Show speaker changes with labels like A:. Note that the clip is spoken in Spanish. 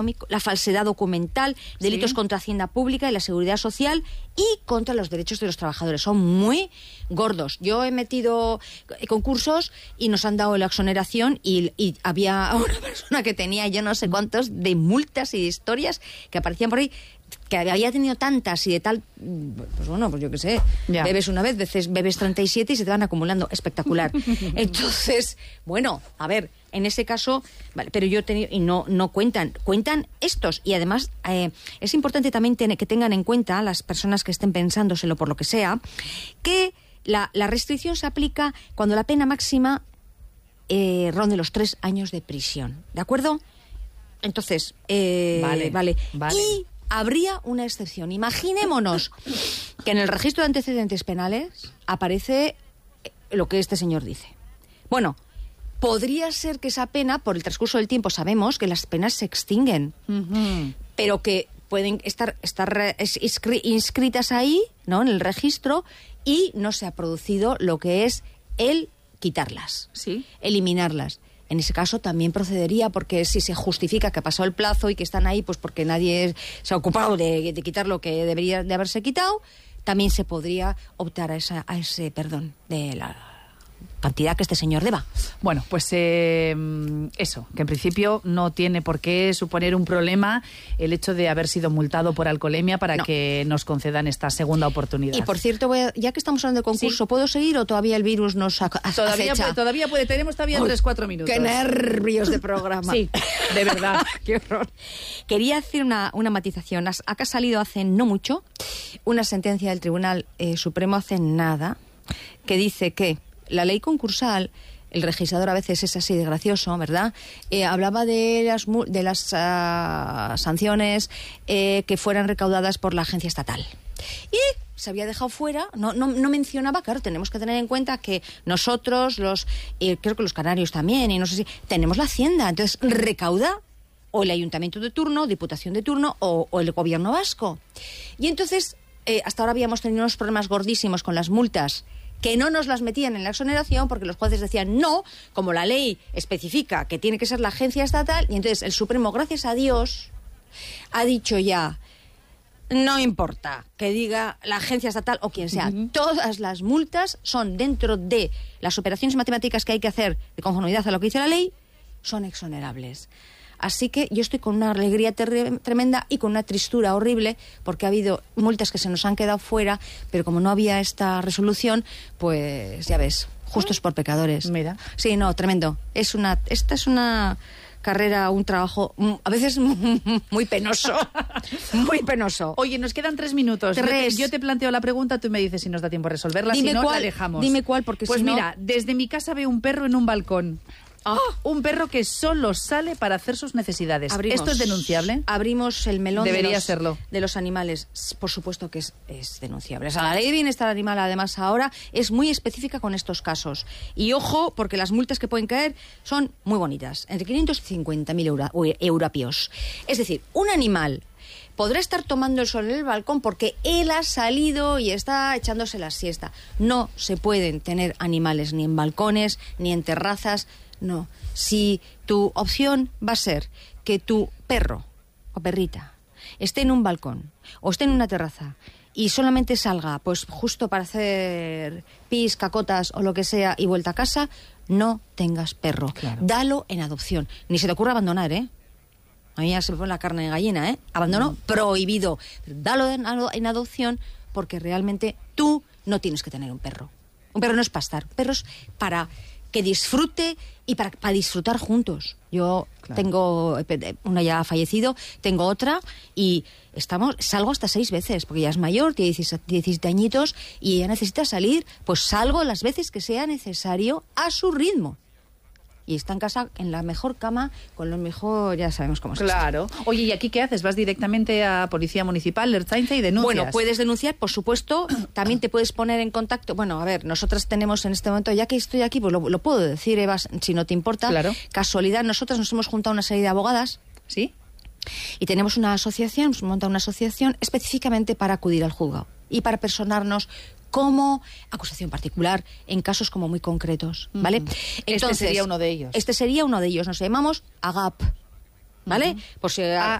A: la falsedad documental, delitos contra Hacienda Pública y la Seguridad Social y contra los derechos de los trabajadores. Son muy gordos. Yo he metido concursos y nos han dado la exoneración y había una persona que tenía yo no sé cuántos de multas y de historias que aparecían por ahí, que había tenido tantas y de tal, pues bueno, pues yo qué sé, bebes una vez, bebes 37 y se te van acumulando. Espectacular. Entonces, bueno, a ver, en ese caso, vale, pero yo he tenido, y no cuentan estos, y además es importante también que tengan en cuenta las personas que estén pensándoselo por lo que sea, que la restricción se aplica cuando la pena máxima ronde los 3 años de prisión, ¿de acuerdo? Entonces, vale. Y habría una excepción. Imaginémonos que en el registro de antecedentes penales aparece lo que este señor dice. Bueno, podría ser que esa pena, por el transcurso del tiempo, sabemos que las penas se extinguen, pero que pueden estar inscritas ahí, ¿no?, en el registro, y no se ha producido lo que es el quitarlas, eliminarlas. En ese caso también procedería, porque si se justifica que ha pasado el plazo y que están ahí pues porque nadie se ha ocupado de quitar lo que debería de haberse quitado, también se podría optar a ese perdón de la cantidad que este señor deba.
B: Bueno, pues eso, que en principio no tiene por qué suponer un problema el hecho de haber sido multado por alcoholemia para que nos concedan esta segunda oportunidad.
A: Y por cierto, ya que estamos hablando de concurso, ¿puedo seguir o todavía el virus nos acecha?
B: Todavía puede, tenemos todavía 3-4 minutos.
A: ¡Qué nervios de programa!
B: Sí, de verdad.
A: ¡Qué horror! Quería hacer una matización. Acá ha salido hace no mucho una sentencia del Tribunal Supremo, hace nada, que dice que la ley concursal, el legislador a veces es así de gracioso, ¿verdad? Hablaba de las sanciones que fueran recaudadas por la agencia estatal. Y se había dejado fuera, no mencionaba, claro, tenemos que tener en cuenta que nosotros, creo que los canarios también, y no sé si, tenemos la Hacienda, entonces recauda o el ayuntamiento de turno, diputación de turno o el gobierno vasco. Y entonces, hasta ahora habíamos tenido unos problemas gordísimos con las multas, que no nos las metían en la exoneración porque los jueces decían no, como la ley especifica que tiene que ser la agencia estatal, y entonces el Supremo, gracias a Dios, ha dicho ya, no importa que diga la agencia estatal o quien sea, todas las multas son dentro de las operaciones matemáticas que hay que hacer de conformidad a lo que dice la ley, son exonerables. Así que yo estoy con una alegría tremenda y con una tristura horrible, porque ha habido multas que se nos han quedado fuera, pero como no había esta resolución, pues ya ves, justos por pecadores.
B: Mira.
A: Sí, no, tremendo. Esta es una carrera, un trabajo a veces muy penoso. Muy penoso.
B: Oye, nos quedan 3 minutos.
A: 3.
B: Yo te planteo la pregunta, tú me dices si nos da tiempo a resolverla, si no, la dejamos.
A: Dime cuál, porque
B: pues
A: si no...
B: mira, desde mi casa veo un perro en un balcón. Un perro que solo sale para hacer sus necesidades. ¿Esto es denunciable?
A: Abrimos el melón
B: serlo.
A: De los animales. Por supuesto que es denunciable. O sea, la ley de bienestar animal, además, ahora es muy específica con estos casos. Y ojo, porque las multas que pueden caer son muy bonitas. Entre 500 y 50.000 eurapios. Es decir, un animal podrá estar tomando el sol en el balcón porque él ha salido y está echándose la siesta. No se pueden tener animales ni en balcones, ni en terrazas. No, si tu opción va a ser que tu perro o perrita esté en un balcón o esté en una terraza y solamente salga pues justo para hacer pis, cacotas o lo que sea y vuelta a casa, no tengas perro. Claro. Dalo en adopción. Ni se te ocurra abandonar, ¿eh? A mí ya se me pone la carne de gallina, ¿eh? Abandono prohibido. Dalo en adopción porque realmente tú no tienes que tener un perro. Un perro no es para estar. Un perro es para que disfrute y para disfrutar juntos. Yo tengo una ya ha fallecido, tengo otra y salgo hasta 6 veces, porque ya es mayor, tiene 17 añitos y ella necesita salir, pues salgo las veces que sea necesario a su ritmo. Y está en casa en la mejor cama, con lo mejor, ya sabemos cómo es.
B: Claro. Esto. Oye, ¿y aquí qué haces? ¿Vas directamente a Policía Municipal, Ertzaintza y denuncias?
A: Bueno, puedes denunciar, por supuesto. También te puedes poner en contacto. Bueno, a ver, nosotras tenemos en este momento, ya que estoy aquí, pues lo puedo decir, Eva, si no te importa.
B: Claro.
A: Casualidad, nosotras nos hemos juntado una serie de abogadas.
B: ¿Sí?
A: Y tenemos una asociación, hemos montado una asociación específicamente para acudir al juzgado y para personarnos como acusación particular en casos como muy concretos, ¿vale? Entonces,
B: este sería uno de ellos.
A: Este sería uno de ellos. Nos llamamos AGAP. ¿vale? Por si